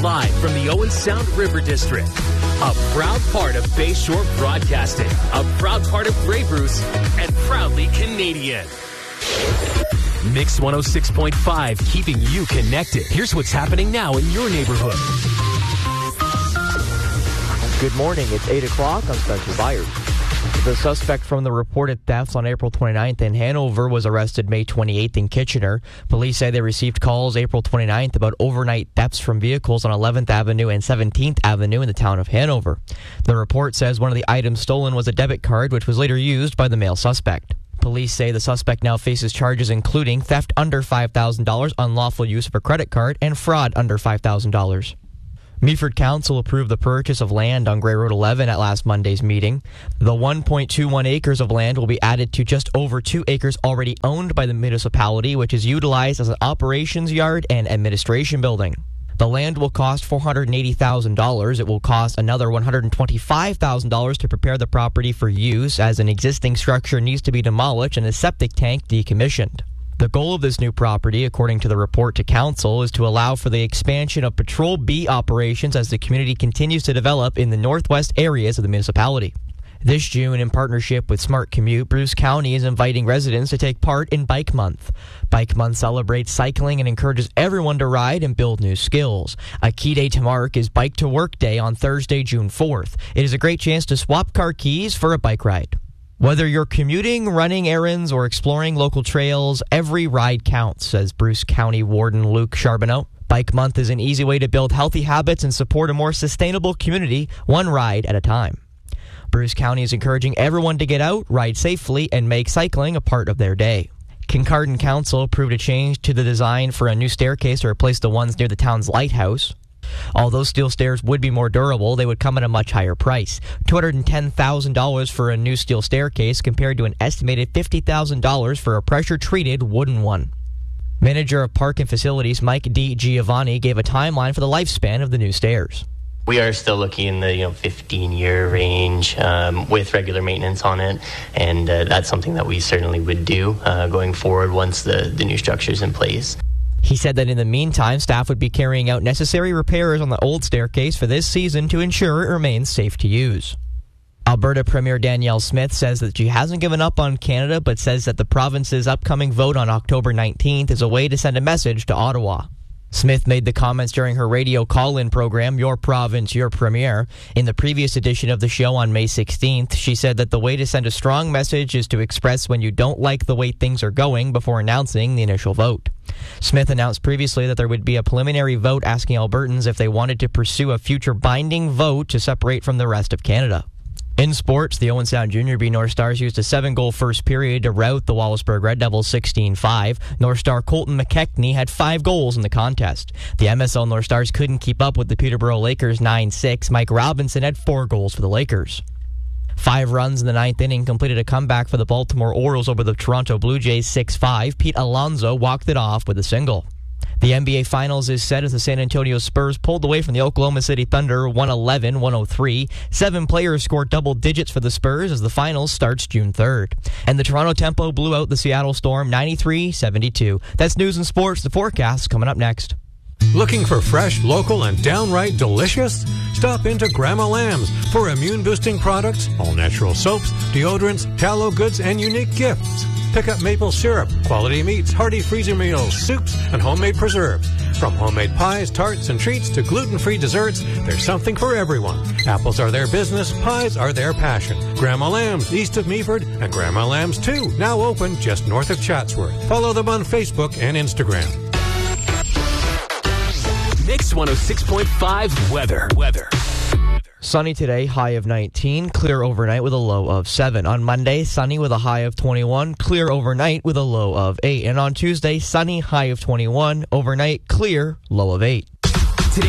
Live from the Owen Sound River District, a proud part of Bayshore Broadcasting, a proud part of Grey Bruce, and proudly Canadian. Mix 106.5, keeping you connected. Here's what's happening now in your neighborhood. Good morning. It's 8 o'clock. I'm Spencer Byers. The suspect from the reported thefts on April 29th in Hanover was arrested May 28th in Kitchener. Police say they received calls April 29th about overnight thefts from vehicles on 11th Avenue and 17th Avenue in the town of Hanover. The report says one of the items stolen was a debit card, which was later used by the male suspect. Police say the suspect now faces charges including theft under $5,000, unlawful use of a credit card, and fraud under $5,000. Meaford Council approved the purchase of land on Grey Road 11 at last Monday's meeting. The 1.21 acres of land will be added to just over 2 acres already owned by the municipality, which is utilized as an operations yard and administration building. The land will cost $480,000. It will cost another $125,000 to prepare the property for use, as an existing structure needs to be demolished and a septic tank decommissioned. The goal of this new property, according to the report to council, is to allow for the expansion of Patrol B operations as the community continues to develop in the northwest areas of the municipality. This June, in partnership with Smart Commute, Bruce County is inviting residents to take part in Bike Month. Bike Month celebrates cycling and encourages everyone to ride and build new skills. A key day to mark is Bike to Work Day on Thursday, June 4th. It is a great chance to swap car keys for a bike ride. Whether you're commuting, running errands, or exploring local trails, every ride counts, says Bruce County Warden Luke Charbonneau. Bike Month is an easy way to build healthy habits and support a more sustainable community, one ride at a time. Bruce County is encouraging everyone to get out, ride safely, and make cycling a part of their day. Kincardine Council approved a change to the design for a new staircase to replace the ones near the town's lighthouse. Although steel stairs would be more durable, they would come at a much higher price. $210,000 for a new steel staircase compared to an estimated $50,000 for a pressure-treated wooden one. Manager of Park and Facilities Mike D. Giovanni gave a timeline for the lifespan of the new stairs. We are still looking in the 15-year range with regular maintenance on it, and that's something that we certainly would do going forward once the new structure is in place. He said that in the meantime, staff would be carrying out necessary repairs on the old staircase for this season to ensure it remains safe to use. Alberta Premier Danielle Smith says that she hasn't given up on Canada, but says that the province's upcoming vote on October 19th is a way to send a message to Ottawa. Smith made the comments during her radio call-in program, Your Province, Your Premier. In the previous edition of the show on May 16th, she said that the way to send a strong message is to express when you don't like the way things are going before announcing the initial vote. Smith announced previously that there would be a preliminary vote asking Albertans if they wanted to pursue a future binding vote to separate from the rest of Canada. In sports, the Owen Sound Junior B North Stars used a 7-goal first period to rout the Wallaceburg Red Devils 16-5. North Star Colton McKechnie had 5 goals in the contest. The MSL North Stars couldn't keep up with the Peterborough Lakers 9-6. Mike Robinson had 4 goals for the Lakers. 5 runs in the 9th inning completed a comeback for the Baltimore Orioles over the Toronto Blue Jays 6-5. Pete Alonso walked it off with a single. The NBA Finals is set as the San Antonio Spurs pulled away from the Oklahoma City Thunder 111-103. 7 players scored double digits for the Spurs as the Finals starts June 3rd. And the Toronto Tempo blew out the Seattle Storm 93-72. That's news and sports. The forecast coming up next. Looking for fresh, local, and downright delicious? Stop into Grandma Lamb's for immune-boosting products, all-natural soaps, deodorants, tallow goods, and unique gifts. Pick up maple syrup, quality meats, hearty freezer meals, soups, and homemade preserves. From homemade pies, tarts, and treats to gluten-free desserts, there's something for everyone. Apples are their business, pies are their passion. Grandma Lamb's, east of Meaford, and Grandma Lamb's 2, now open just north of Chatsworth. Follow them on Facebook and Instagram. Mix 106.5 weather. Sunny today, high of 19, clear overnight with a low of 7. On Monday, sunny with a high of 21, clear overnight with a low of 8. And on Tuesday, sunny, high of 21, overnight, clear, low of 8.